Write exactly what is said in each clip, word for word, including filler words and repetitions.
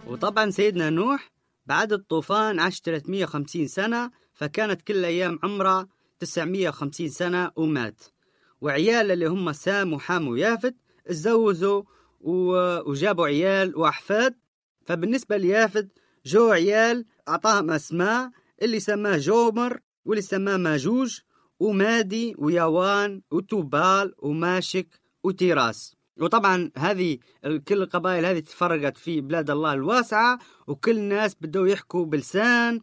وطبعا سيدنا نوح بعد الطوفان عاش ثلاثمائة وخمسين سنة، فكانت كل أيام عمره تسعمائة وخمسين سنة ومات. وعيال اللي هم سام وحام ويافت اتزوجوا وجابوا عيال وأحفاد. فبالنسبة ليافت جو عيال أعطاهم أسماء، اللي سماه جومر، واللي سماه ماجوج ومادي ويوان وتوبال وماشك وتيراس. وطبعا هذه كل القبائل هذه تفرقت في بلاد الله الواسعة، وكل الناس بدوا يحكوا بلسان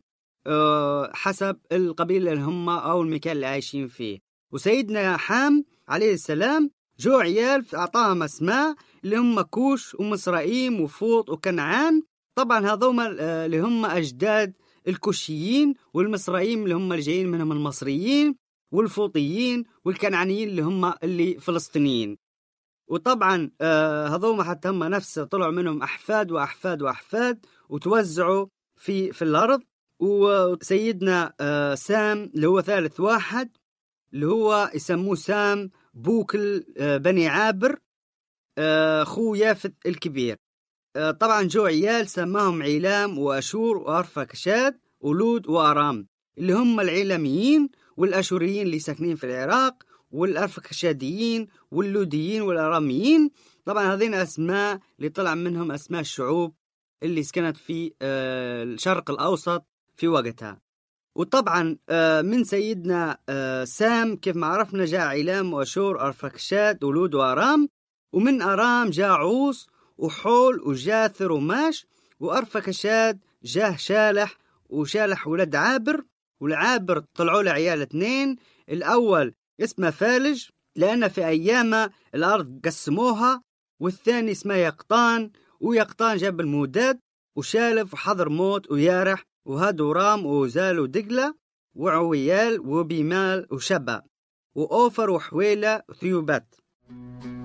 حسب القبيلة اللي هم أو المكان اللي عايشين فيه. وسيدنا حام عليه السلام جو عيال أعطاهم أسماء اللي هم كوش ومصرائيم وفوط وكنعان. طبعا هذوما اللي هم أجداد الكوشيين، والمصرائيم اللي هم اللي جايين منهم المصريين، والفوطيين والكنعانيين اللي هم اللي فلسطينيين. وطبعا هذوما حتى هم نفس طلعوا منهم أحفاد وأحفاد وأحفاد وتوزعوا في في الأرض. وسيدنا سام اللي هو ثالث واحد اللي هو يسموه سام بوكل بني عابر، خو يافت الكبير. طبعا جو عيال سماهم عيلام وأشور وأرفكشاد ولود وأرام، اللي هم العيلاميين والأشوريين اللي ساكنين في العراق، والأرفكشاديين واللوديين والأراميين. طبعا هذين أسماء اللي طلع منهم أسماء الشعوب اللي سكنت في الشرق الأوسط في وقتها. وطبعا من سيدنا سام كيف ما عرفنا جاء عيلام وأشور أرفكشاد ولود وأرام، ومن أرام جاء عوص وحول وجاثر وماش، وأرفكشاد جاه شالح، وشالح ولد عابر. والعابر طلعوا له عيال اثنين، الأول اسمه فالج لأن في أيام الأرض قسموها، والثاني اسمه يقطان، ويقطان جاب الموداد وشالف وحضر موت ويارح وهادو رام وزال ودقلة وعويال وبيمال وشبا وأوفر وحويلة وثيوبات.